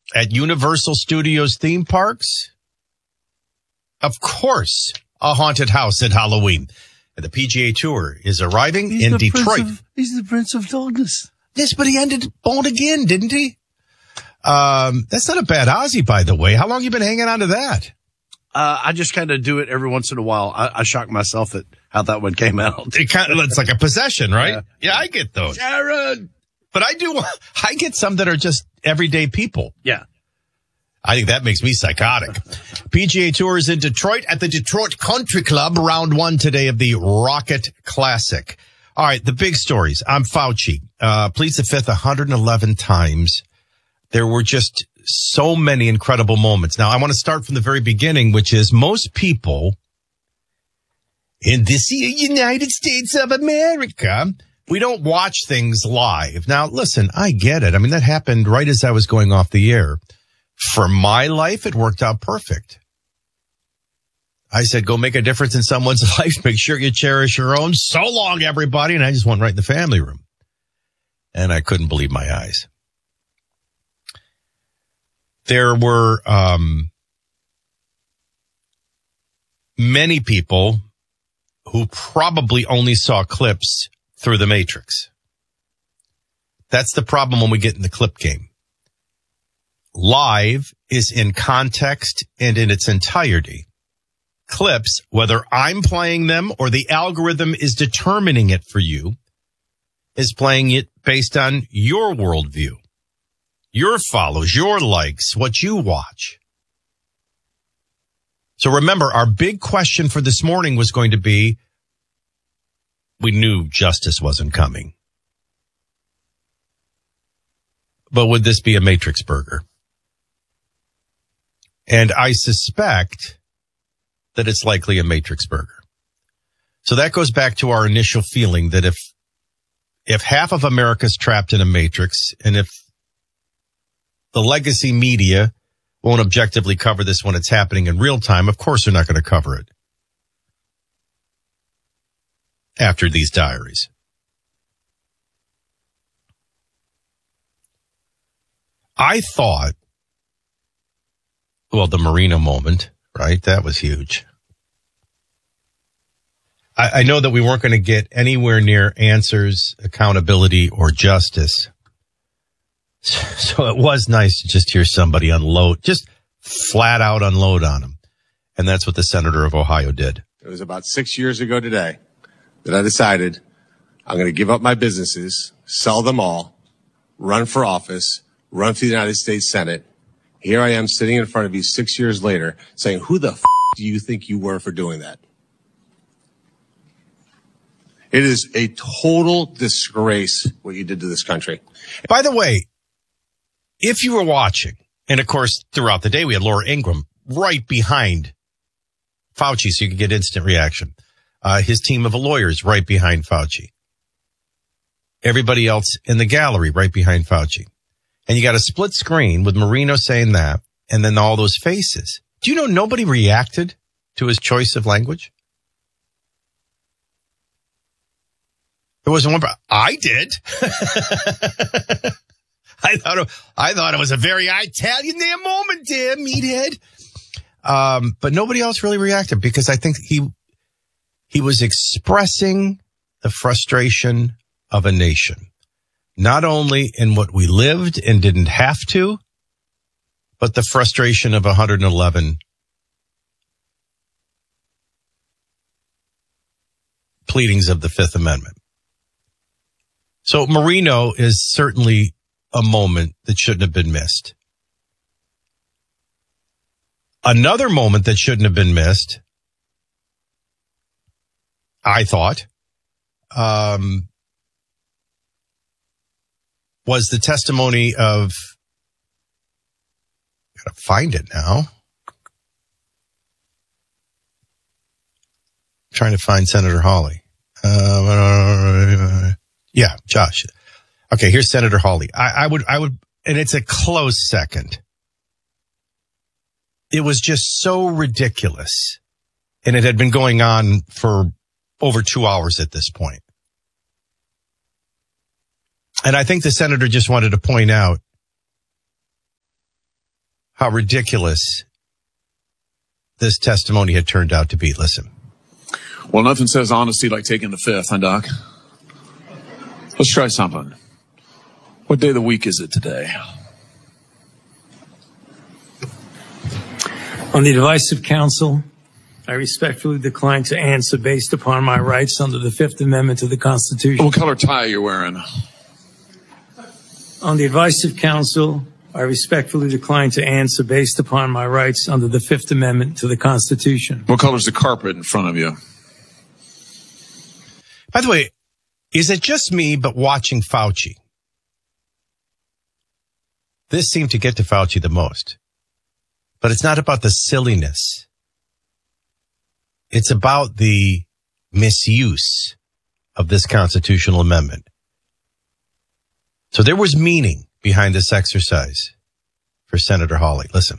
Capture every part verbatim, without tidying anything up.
At Universal Studios theme parks, of course, a haunted house at Halloween. And the P G A Tour is arriving he's in the Detroit. Of, he's the Prince of Darkness. Yes, but he ended bald again, didn't he? Um, that's not a bad Ozzy, by the way. How long you been hanging on to that? Uh, I just kind of do it every once in a while. I, I shock myself at how that one came out. It kind of, it's like a possession, right? Yeah, yeah I get those. Sharon! But I do, I get some that are just everyday people. Yeah. I think that makes me psychotic. P G A Tour is in Detroit at the Detroit Country Club, round one today of the Rocket Classic. All right, the big stories. I'm Fauci. Uh, pleads the fifth one hundred eleven times. There were just so many incredible moments. Now, I want to start from the very beginning, which is most people in this United States of America, we don't watch things live. Now, listen, I get it. I mean, that happened right as I was going off the air. For my life, it worked out perfect. I said, go make a difference in someone's life. Make sure you cherish your own. So long, everybody. And I just went right in the family room. And I couldn't believe my eyes. There were um, many people who probably only saw clips through the Matrix. That's the problem when we get in the clip game. Live is in context and in its entirety. Clips, whether I'm playing them or the algorithm is determining it for you, is playing it based on your worldview, your follows, your likes, what you watch. So remember, our big question for this morning was going to be, we knew justice wasn't coming. But would this be a Matrix burger? And I suspect that it's likely a Matrix burger. So that goes back to our initial feeling that if if half of America's trapped in a Matrix, and if the legacy media won't objectively cover this when it's happening in real time, of course they're not going to cover it after these diaries. I thought, well, the Marino moment, right? That was huge. I, I know that we weren't going to get anywhere near answers, accountability, or justice. So it was nice to just hear somebody unload, just flat out unload on him. And that's what the senator of Ohio did. It was about six years ago today that I decided I'm going to give up my businesses, sell them all, run for office, run for the United States Senate. Here I am sitting in front of you six years later saying, who the f*** do you think you were for doing that? It is a total disgrace what you did to this country. By the way, if you were watching, and of course throughout the day we had Laura Ingraham right behind Fauci so you could get instant reaction. Uh, his team of lawyers right behind Fauci. Everybody else in the gallery right behind Fauci. And you got a split screen with Marino saying that, and then all those faces. Do you know nobody reacted to his choice of language? There wasn't one. I did. I thought it, I thought it was a very Italian there moment there, meathead. Um, but nobody else really reacted because I think he he was expressing the frustration of a nation. Not only in what we lived and didn't have to, but the frustration of one hundred eleven pleadings of the Fifth Amendment. So Marino is certainly a moment that shouldn't have been missed. Another moment that shouldn't have been missed, I thought, um, was the testimony of, gotta find it now. I'm trying to find Senator Hawley. Uh, yeah, Josh. Okay, here's Senator Hawley. I, I would, I would, and it's a close second. It was just so ridiculous. And it had been going on for over two hours at this point. And I think the senator just wanted to point out how ridiculous this testimony had turned out to be. Listen. Well, nothing says honesty like taking the fifth, huh, Doc? Let's try something. What day of the week is it today? On the advice of counsel, I respectfully decline to answer based upon my rights under the Fifth Amendment to the Constitution. What color tie are you wearing? On the advice of counsel, I respectfully decline to answer based upon my rights under the Fifth Amendment to the Constitution. What color's the carpet in front of you? By the way, is it just me, but watching Fauci? This seemed to get to Fauci the most. But it's not about the silliness. It's about the misuse of this constitutional amendment. So there was meaning behind this exercise for Senator Hawley. Listen.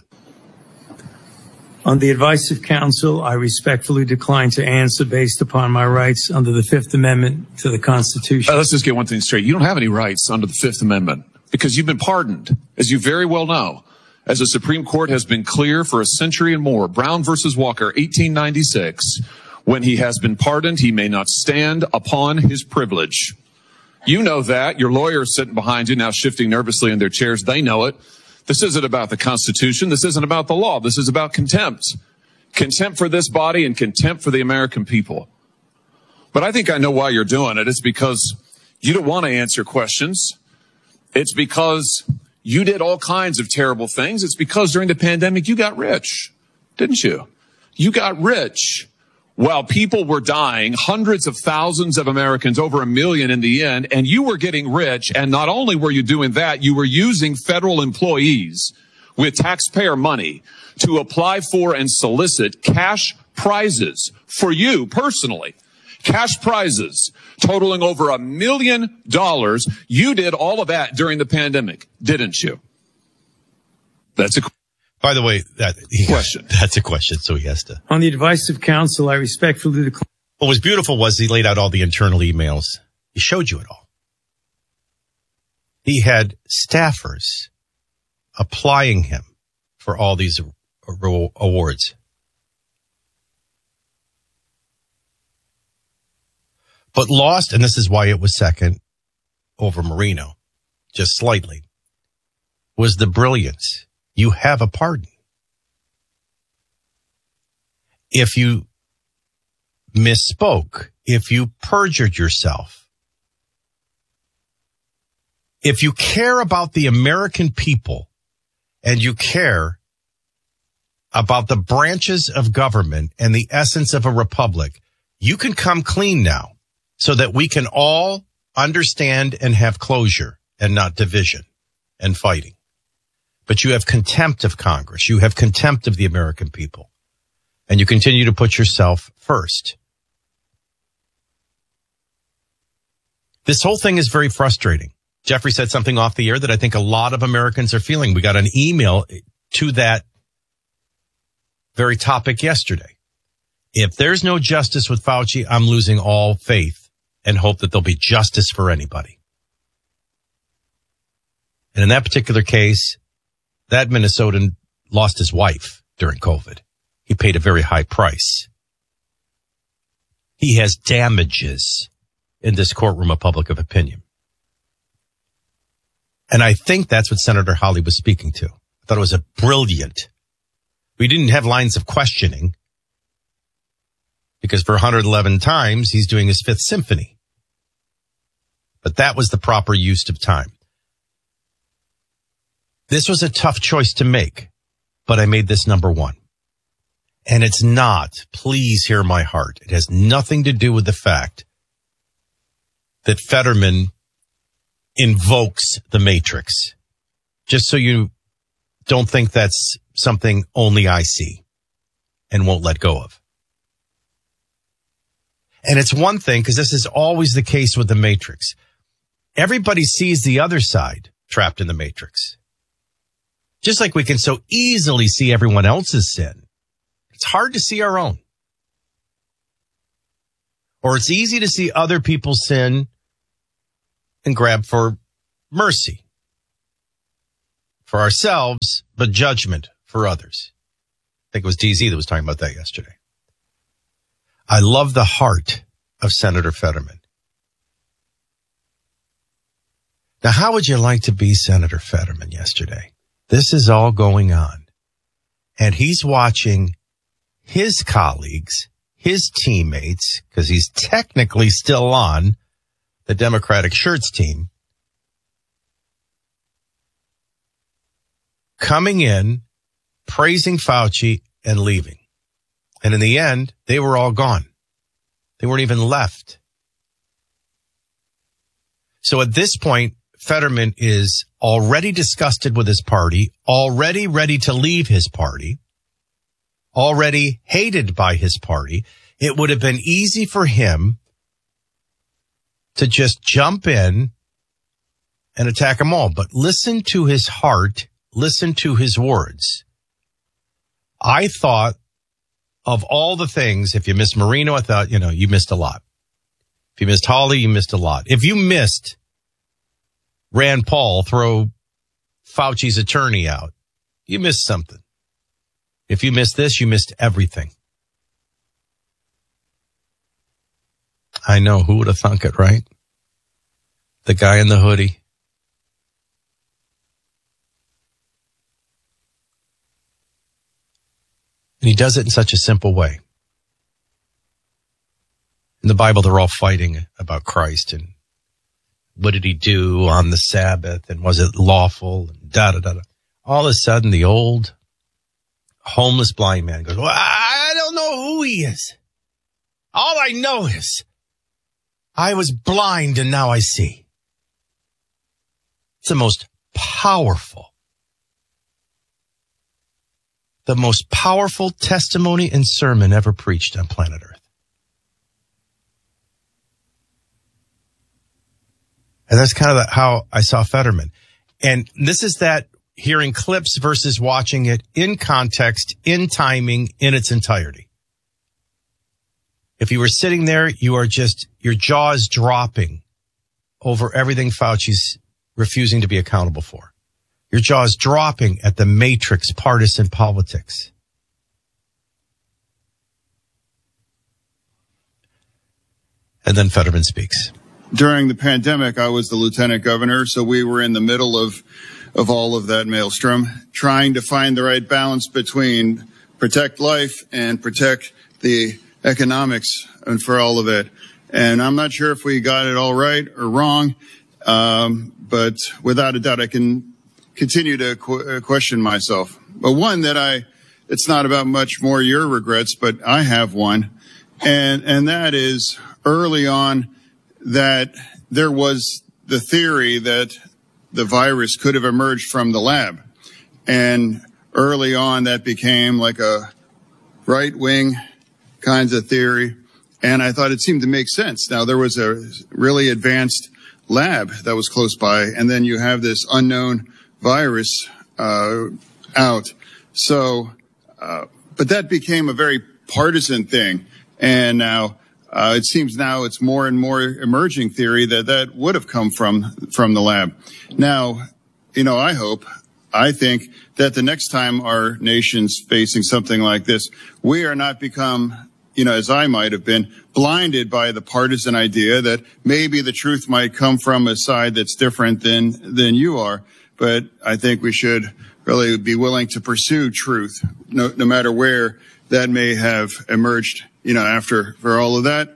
On the advice of counsel, I respectfully decline to answer based upon my rights under the Fifth Amendment to the Constitution. Uh, let's just get one thing straight. You don't have any rights under the Fifth Amendment because you've been pardoned, as you very well know. As the Supreme Court has been clear for a century and more, Brown versus Walker, eighteen ninety-six, when he has been pardoned, he may not stand upon his privilege. You know that. Your lawyers sitting behind you now shifting nervously in their chairs. They know it. This isn't about the Constitution. This isn't about the law. This is about contempt. Contempt for this body and contempt for the American people. But I think I know why you're doing it. It's because you don't want to answer questions. It's because you did all kinds of terrible things. It's because during the pandemic, you got rich, didn't you? You got rich while people were dying, hundreds of thousands of Americans, over a million in the end, and you were getting rich. And not only were you doing that, you were using federal employees with taxpayer money to apply for and solicit cash prizes for you personally. Cash prizes totaling over a million dollars. You did all of that during the pandemic, didn't you? That's a By the way, that he, question. That's a question, so he has to. On the advice of counsel, I respectfully decline. What was beautiful was he laid out all the internal emails. He showed you it all. He had staffers applying him for all these awards. But lost, and this is why it was second over Marino, just slightly, was the brilliance. You have a pardon. If you misspoke, if you perjured yourself, if you care about the American people and you care about the branches of government and the essence of a republic, you can come clean now so that we can all understand and have closure and not division and fighting. But you have contempt of Congress. You have contempt of the American people. And you continue to put yourself first. This whole thing is very frustrating. Jeffrey said something off the air that I think a lot of Americans are feeling. We got an email to that very topic yesterday. If there's no justice with Fauci, I'm losing all faith and hope that there'll be justice for anybody. And in that particular case, that Minnesotan lost his wife during COVID. He paid a very high price. He has damages in this courtroom of public of opinion. And I think that's what Senator Hawley was speaking to. I thought it was a brilliant. We didn't have lines of questioning because for one hundred eleven times he's doing his Fifth Symphony. But that was the proper use of time. This was a tough choice to make, but I made this number one. And it's not, please hear my heart. It has nothing to do with the fact that Fetterman invokes the Matrix. Just so you don't think that's something only I see and won't let go of. And it's one thing, because this is always the case with the Matrix. Everybody sees the other side trapped in the Matrix. Just like we can so easily see everyone else's sin, it's hard to see our own. Or it's easy to see other people's sin and grab for mercy for ourselves, but judgment for others. I think it was D Z that was talking about that yesterday. I love the heart of Senator Fetterman. Now, how would you like to be Senator Fetterman yesterday? This is all going on. And he's watching his colleagues, his teammates, because he's technically still on the Democratic Shirts team, coming in, praising Fauci, and leaving. And in the end, they were all gone. They weren't even left. So at this point, Fetterman is already disgusted with his party, already ready to leave his party, already hated by his party. It would have been easy for him to just jump in and attack them all. But listen to his heart. Listen to his words. I thought of all the things, if you missed Marino, I thought, you know, you missed a lot. If you missed Hawley, you missed a lot. If you missed Rand Paul throw Fauci's attorney out, you missed something. If you missed this, you missed everything. I know, who would have thunk it, right? The guy in the hoodie. And he does it in such a simple way. In the Bible, they're all fighting about Christ and what did he do on the Sabbath and was it lawful and da da da da. All of a sudden, the old homeless blind man goes, well, I don't know who he is. All I know is I was blind and now I see. It's the most powerful, the most powerful testimony and sermon ever preached on planet Earth. And that's kind of how I saw Fetterman. And this is that hearing clips versus watching it in context, in timing, in its entirety. If you were sitting there, you are just, your jaw is dropping over everything Fauci's refusing to be accountable for. Your jaw is dropping at the matrix partisan politics. And then Fetterman speaks. During the pandemic, I was the lieutenant governor, so we were in the middle of of all of that maelstrom, trying to find the right balance between protect life and protect the economics and for all of it. And I'm not sure if we got it all right or wrong, um, but without a doubt, I can continue to qu- question myself. But one that I, it's not about much more your regrets, but I have one, and and that is early on that there was the theory that the virus could have emerged from the lab. And early on, that became like a right-wing kinds of theory. And I thought it seemed to make sense. Now, there was a really advanced lab that was close by, and then you have this unknown virus uh, out. So, uh, but that became a very partisan thing. And now Uh, it seems now it's more and more emerging theory that that would have come from, from the lab. Now, you know, I hope, I think that the next time our nation's facing something like this, we are not become, you know, as I might have been, blinded by the partisan idea that maybe the truth might come from a side that's different than, than you are. But I think we should really be willing to pursue truth, no, no matter where that may have emerged. You know, after, for all of that?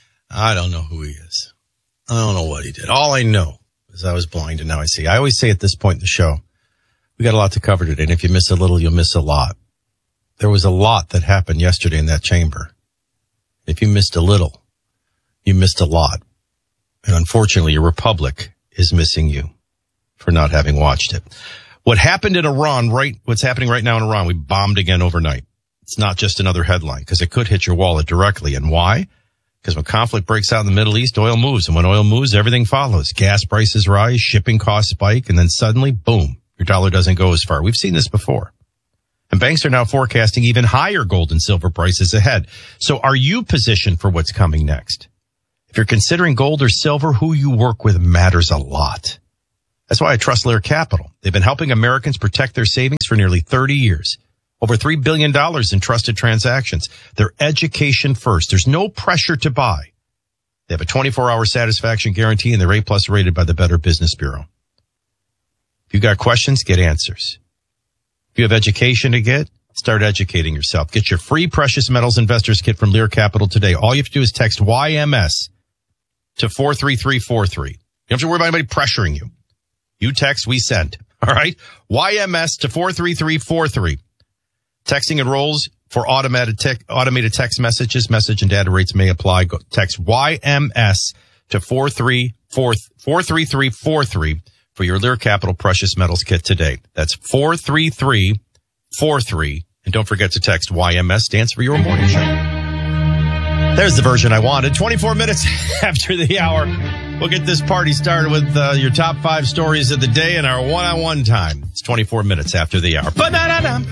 I don't know who he is. I don't know what he did. All I know is I was blind and now I see. I always say at this point in the show, we got a lot to cover today. And if you miss a little, you'll miss a lot. There was a lot that happened yesterday in that chamber. If you missed a little, you missed a lot. And unfortunately, your republic is missing you for not having watched it. What happened in Iran, right? What's happening right now in Iran? We bombed again overnight. It's not just another headline because it could hit your wallet directly. And why? Because when conflict breaks out in the Middle East, oil moves. And when oil moves, everything follows. Gas prices rise, shipping costs spike, and then suddenly, boom, your dollar doesn't go as far. We've seen this before. And banks are now forecasting even higher gold and silver prices ahead. So are you positioned for what's coming next? If you're considering gold or silver, who you work with matters a lot. That's why I trust Lear Capital. They've been helping Americans protect their savings for nearly thirty years. Over three billion dollars in trusted transactions. They're education first. There's no pressure to buy. They have a twenty-four hour satisfaction guarantee, and they're A plus rated by the Better Business Bureau. If you've got questions, get answers. If you have education to get, start educating yourself. Get your free Precious Metals Investors Kit from Lear Capital today. All you have to do is text Y M S to four three three four three. You don't have to worry about anybody pressuring you. You text, we send. All right? Y M S to four three three four three. Texting enrolls for automated, te- automated text messages. Message and data rates may apply. Go text Y M S to four three three four three for your Lear Capital Precious Metals Kit today. That's four three three four three. And don't forget to text Y M S, stands for your morning show. There's the version I wanted. twenty-four minutes after the hour. We'll get this party started with uh, your top five stories of the day in our one-on-one time. It's twenty-four minutes after the hour. Ba-da-da-da.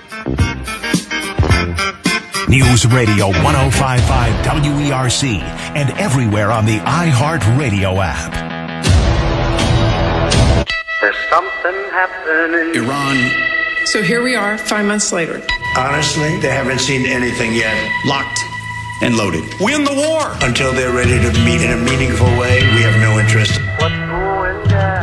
News Radio one oh five point five W E R C and everywhere on the iHeartRadio app. There's something happening. Iran. So here we are, five months later. Honestly, they haven't seen anything yet. Locked and loaded. Win the war! Until they're ready to meet in a meaningful way, we have no interest. What's going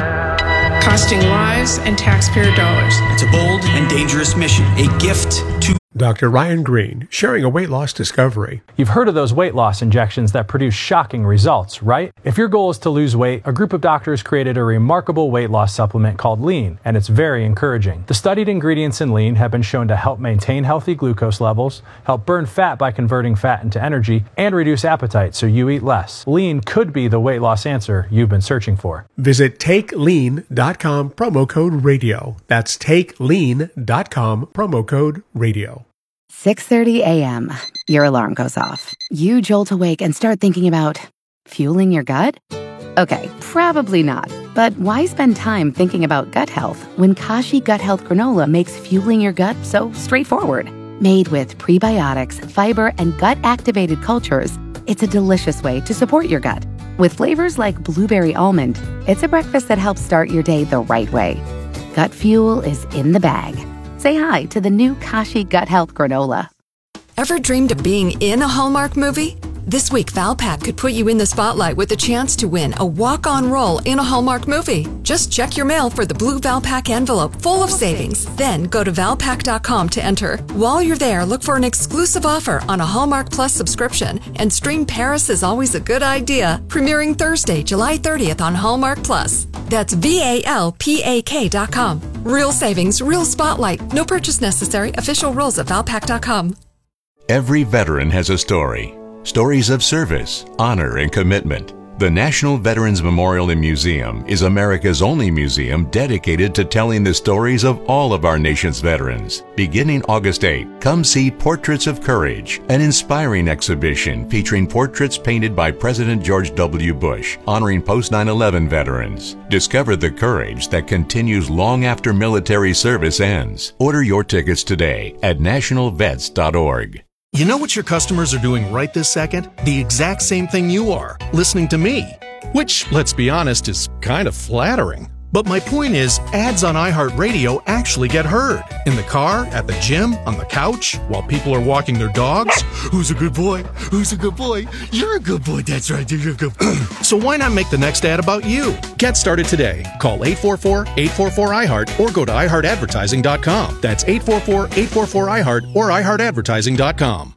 down? Costing lives and taxpayer dollars. It's a bold and dangerous mission. A gift to Doctor Ryan Green, sharing a weight loss discovery. You've heard of those weight loss injections that produce shocking results, right? If your goal is to lose weight, a group of doctors created a remarkable weight loss supplement called Lean, and it's very encouraging. The studied ingredients in Lean have been shown to help maintain healthy glucose levels, help burn fat by converting fat into energy, and reduce appetite so you eat less. Lean could be the weight loss answer you've been searching for. Visit take lean dot com, promo code radio. That's take lean dot com, promo code radio. six thirty a.m. Your alarm goes off. You jolt awake and start thinking about fueling your gut? Okay, probably not. But why spend time thinking about gut health when Kashi Gut Health Granola makes fueling your gut so straightforward? Made with prebiotics, fiber, and gut-activated cultures, it's a delicious way to support your gut. With flavors like blueberry almond, it's a breakfast that helps start your day the right way. Gut fuel is in the bag. Say hi to the new Kashi Gut Health Granola. Ever dreamed of being in a Hallmark movie? This week, Valpak could put you in the spotlight with a chance to win a walk-on role in a Hallmark movie. Just check your mail for the blue Valpak envelope full of savings. Then go to valpak dot com to enter. While you're there, look for an exclusive offer on a Hallmark Plus subscription and stream Paris is Always a Good Idea, premiering Thursday, July thirtieth on Hallmark Plus. That's V A L P A K dot com. Real savings, real spotlight. No purchase necessary. Official rules at valpak dot com. Every veteran has a story. Stories of service, honor, and commitment. The National Veterans Memorial and Museum is America's only museum dedicated to telling the stories of all of our nation's veterans. Beginning August eighth, come see Portraits of Courage, an inspiring exhibition featuring portraits painted by President George W. Bush, honoring post nine eleven veterans. Discover the courage that continues long after military service ends. Order your tickets today at national vets dot org. You know what your customers are doing right this second? The exact same thing you are, listening to me. Which, let's be honest, is kind of flattering. But my point is, ads on iHeartRadio actually get heard. In the car, at the gym, on the couch, while people are walking their dogs. Who's a good boy? Who's a good boy? You're a good boy, that's right, you're a good boy. So why not make the next ad about you? Get started today. Call eight four four, eight four four, I heart or go to i heart advertising dot com. That's eight four four, eight four four, I heart or i heart advertising dot com.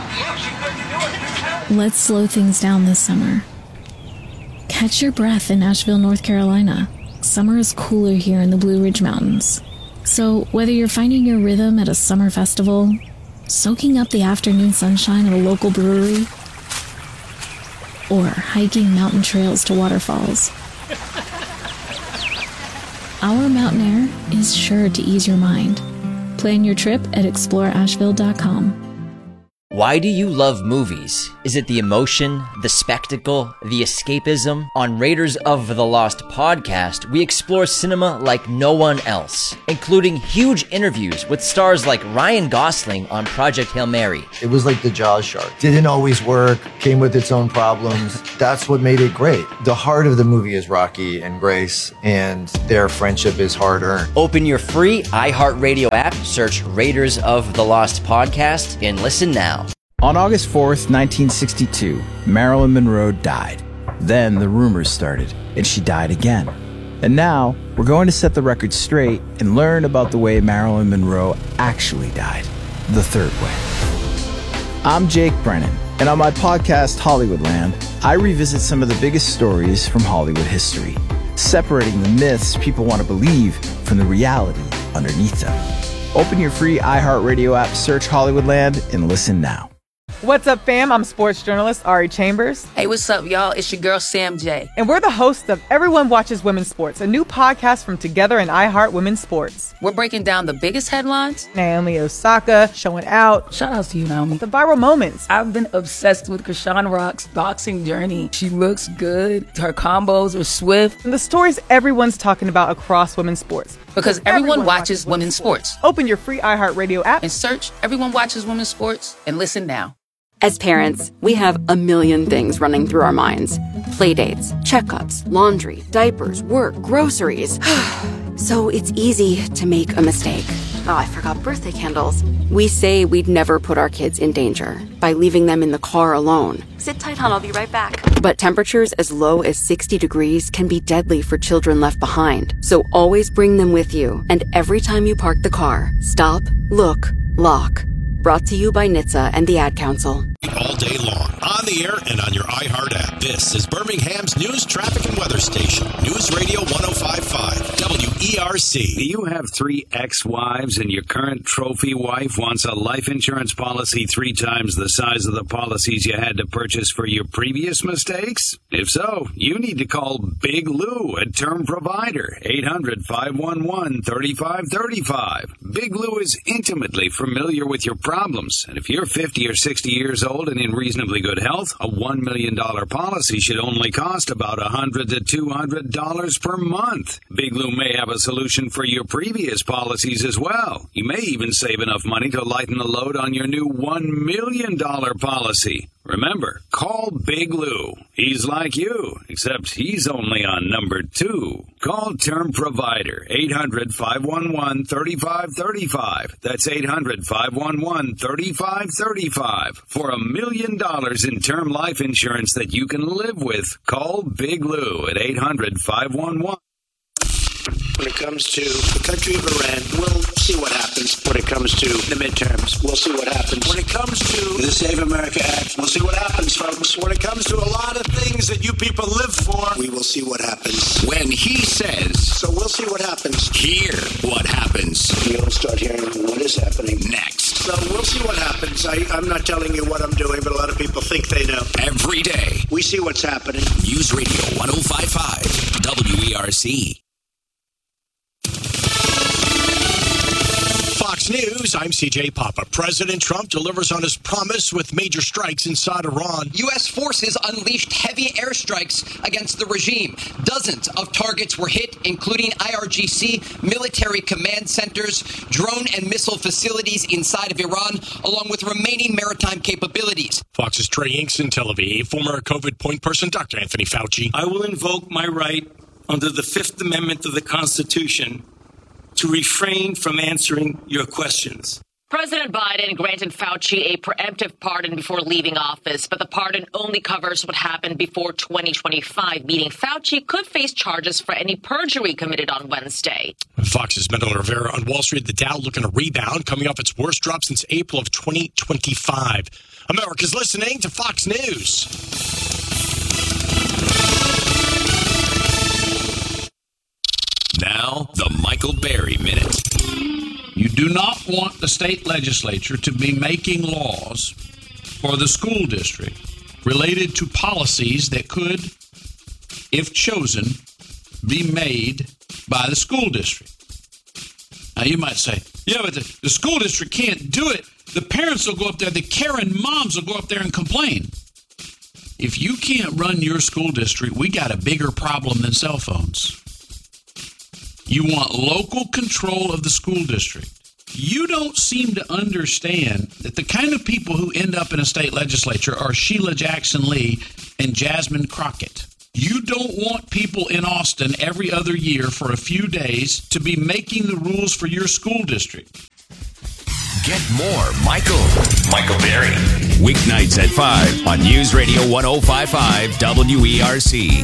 Let's slow things down this summer. Catch your breath in Asheville, North Carolina. Summer is cooler here in the Blue Ridge Mountains. So whether you're finding your rhythm at a summer festival, soaking up the afternoon sunshine at a local brewery, or hiking mountain trails to waterfalls, our mountain air is sure to ease your mind. Plan your trip at explore asheville dot com. Why do you love movies? Is it the emotion, the spectacle, the escapism? On Raiders of the Lost podcast, we explore cinema like no one else, including huge interviews with stars like Ryan Gosling on Project Hail Mary. It was like the Jaws shark. Didn't always work, came with its own problems. That's what made it great. The heart of the movie is Rocky and Grace, and their friendship is hard-earned. Open your free iHeartRadio app, search Raiders of the Lost podcast, and listen now. On August fourth, nineteen sixty-two, Marilyn Monroe died. Then the rumors started, and she died again. And now, we're going to set the record straight and learn about the way Marilyn Monroe actually died, the third way. I'm Jake Brennan, and on my podcast, Hollywoodland, I revisit some of the biggest stories from Hollywood history, separating the myths people want to believe from the reality underneath them. Open your free iHeartRadio app, search Hollywoodland, and listen now. What's up, fam? I'm sports journalist Ari Chambers. Hey, what's up, y'all? It's your girl, Sam J. And we're the hosts of Everyone Watches Women's Sports, a new podcast from Together and iHeart Women's Sports. We're breaking down the biggest headlines. Naomi Osaka showing out. Shout out to you, Naomi. The viral moments. I've been obsessed with Krishan Rock's boxing journey. She looks good. Her combos are swift. And the stories everyone's talking about across women's sports. Because everyone, everyone watches, watches women's sports. sports. Open your free iHeartRadio app and search Everyone Watches Women's Sports and listen now. As parents, we have a million things running through our minds. Playdates, checkups, laundry, diapers, work, groceries. So it's easy to make a mistake. Oh, I forgot birthday candles. We say we'd never put our kids in danger by leaving them in the car alone. Sit tight, hon, I'll be right back. But temperatures as low as sixty degrees can be deadly for children left behind. So always bring them with you. And every time you park the car, stop, look, lock. Brought to you by N H T S A and the Ad Council. All day long, on the air and on your iHeart app. This is Birmingham's news, traffic, and weather station. News Radio one oh five point five, W E R C. Do you have three ex-wives and your current trophy wife wants a life insurance policy three times the size of the policies you had to purchase for your previous mistakes? If so, you need to call Big Lou, a term provider, eight hundred, five one one, three five three five. Big Lou is intimately familiar with your problems, and if you're fifty or sixty years old and in reasonably good health, a one million dollars policy should only cost about one hundred to two hundred dollars per month. Big Lou may have a solution for your previous policies as well. You may even save enough money to lighten the load on your new one million dollars policy. Remember, call Big Lou. He's like you, except he's only on number two. Call Term Provider, eight hundred, five one one, three five three five. That's eight hundred, five one one, three five three five. For a million dollars in term life insurance that you can live with, call Big Lou at eight hundred, five one one. When it comes to the country of Iran, we'll see what happens. When it comes to the midterms, we'll see what happens. When it comes to the Save America Act, we'll see what happens, folks. When it comes to a lot of things that you people live for, we will see what happens. When he says, so we'll see what happens. Hear what happens. You'll start hearing what is happening next. So we'll see what happens. I, I'm not telling you what I'm doing, but a lot of people think they know. Every day. We see what's happening. News Radio one oh five point five, W E R C. Fox News, I'm C J Papa. President Trump delivers on his promise with major strikes inside Iran. U S forces unleashed heavy airstrikes against the regime. Dozens of targets were hit, including I R G C, military command centers, drone and missile facilities inside of Iran, along with remaining maritime capabilities. Fox's Trey Inks in Tel Aviv, former COVID point person Doctor Anthony Fauci. I will invoke my right under the Fifth Amendment of the Constitution to refrain from answering your questions. President Biden granted Fauci a preemptive pardon before leaving office, but the pardon only covers what happened before twenty twenty-five, meaning Fauci could face charges for any perjury committed on Wednesday. Fox's Mendel Rivera on Wall Street. The Dow looking to rebound, coming off its worst drop since April of twenty twenty-five. America's listening to Fox News. Now, the Michael Berry Minute. You do not want the state legislature to be making laws for the school district related to policies that could, if chosen, be made by the school district. Now, you might say, yeah, but the, the school district can't do it The parents will go up there, the Karen moms will go up there and complain. If you can't run your school district, we got a bigger problem than cell phones. You want local control of the school district. You don't seem to understand that the kind of people who end up in a state legislature are Sheila Jackson Lee and Jasmine Crockett. You don't want people in Austin every other year for a few days to be making the rules for your school district. Get more Michael. Michael Berry. Weeknights at five on News Radio ten fifty-five W E R C.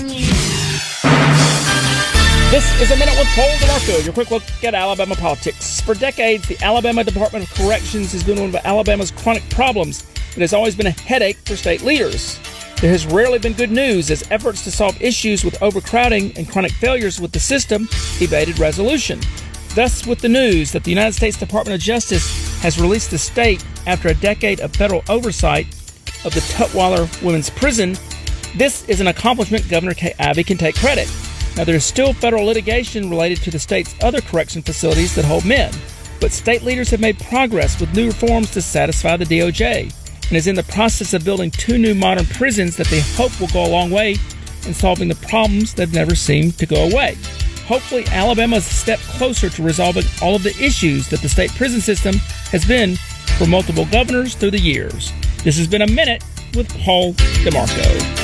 This is a Minute with Paul DeMarco, your quick look at Alabama politics. For decades, the Alabama Department of Corrections has been one of Alabama's chronic problems. It has always been a headache for state leaders. There has rarely been good news as efforts to solve issues with overcrowding and chronic failures with the system evaded resolution. Thus, with the news that the United States Department of Justice has released the state after a decade of federal oversight of the Tutwiler Women's Prison, this is an accomplishment Governor Kay Ivey can take credit. Now, there is still federal litigation related to the state's other correction facilities that hold men, but state leaders have made progress with new reforms to satisfy the D O J and is in the process of building two new modern prisons that they hope will go a long way in solving the problems that never seem to go away. Hopefully, Alabama is a step closer to resolving all of the issues that the state prison system has been for multiple governors through the years. This has been A Minute with Paul DeMarco.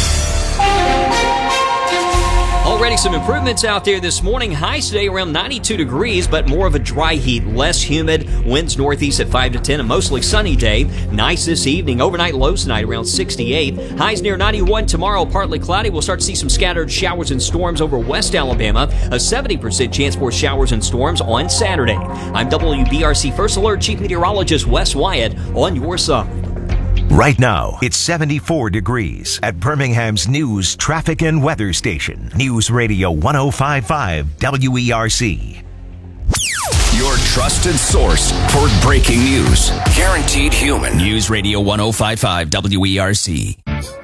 Already some improvements out there this morning. Highs today around ninety-two degrees, but more of a dry heat, less humid. Winds northeast at five to ten, a mostly sunny day. Nice this evening. Overnight lows tonight around sixty-eight. Highs near ninety-one tomorrow, partly cloudy. We'll start to see some scattered showers and storms over West Alabama. A seventy percent chance for showers and storms on Saturday. I'm W B R C First Alert Chief Meteorologist Wes Wyatt on your side. Right now, it's seventy-four degrees at Birmingham's news, traffic, and weather station. News Radio ten fifty-five W E R C. Your trusted source for breaking news. Guaranteed human. News Radio ten fifty-five W E R C.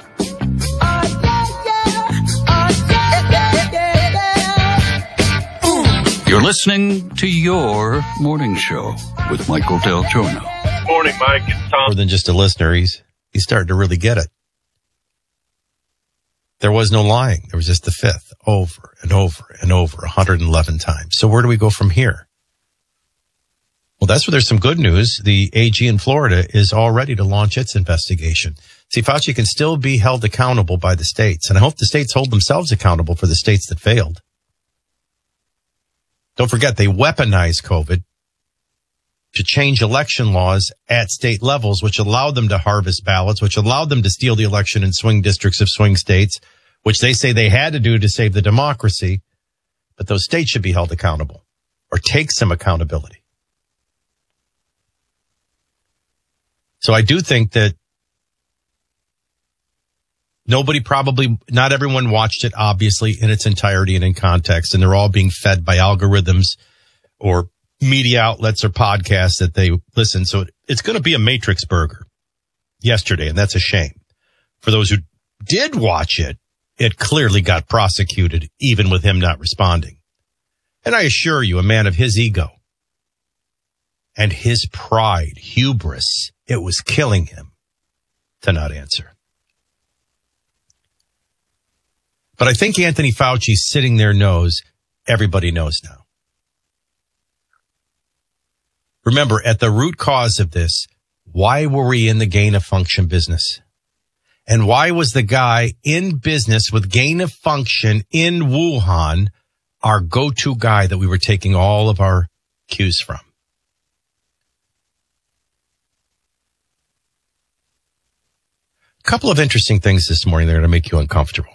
You're listening to Your Morning Show with Michael Del Giorno. Morning, Mike. It's Tom. More than just a listener, he's he's starting to really get it. There was no lying. There was just the fifth over and over and over one hundred eleven times. So where do we go from here? Well, that's where there's some good news. The A G in Florida is all ready to launch its investigation. See, Fauci can still be held accountable by the states, and I hope the states hold themselves accountable for the states that failed. Don't forget, they weaponized COVID to change election laws at state levels, which allowed them to harvest ballots, which allowed them to steal the election in swing districts of swing states, which they say they had to do to save the democracy. But those states should be held accountable or take some accountability. So I do think that nobody probably, not everyone watched it, obviously, in its entirety and in context, and they're all being fed by algorithms or media outlets or podcasts that they listen. So it's going to be a Matrix burger yesterday, and that's a shame. For those who did watch it, it clearly got prosecuted, even with him not responding. And I assure you, a man of his ego and his pride, hubris, it was killing him to not answer. But I think Anthony Fauci sitting there knows everybody knows now. Remember, at the root cause of this, why were we in the gain of function business? And why was the guy in business with gain of function in Wuhan our go-to guy that we were taking all of our cues from? A couple of interesting things this morning that are going to make you uncomfortable.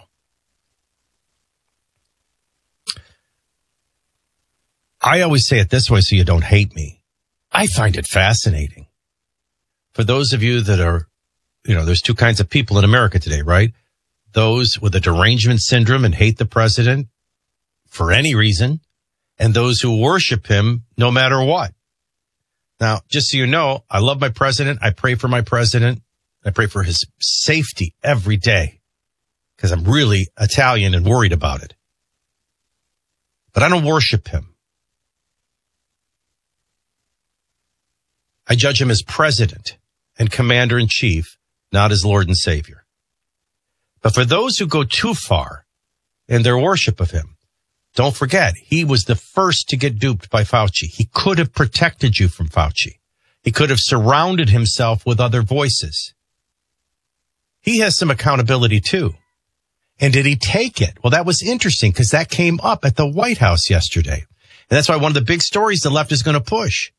I always say it this way so you don't hate me. I find it fascinating. For those of you that are, you know, there's two kinds of people in America today, right? Those with a derangement syndrome and hate the president for any reason, and those who worship him no matter what. Now, just so you know, I love my president. I pray for my president. I pray for his safety every day because I'm really Italian and worried about it. But I don't worship him. I judge him as president and commander in chief, not as Lord and Savior. But for those who go too far in their worship of him, don't forget, he was the first to get duped by Fauci. He could have protected you from Fauci. He could have surrounded himself with other voices. He has some accountability too. And did he take it? Well, that was interesting because that came up at the White House yesterday. And that's why one of the big stories the left is going to push.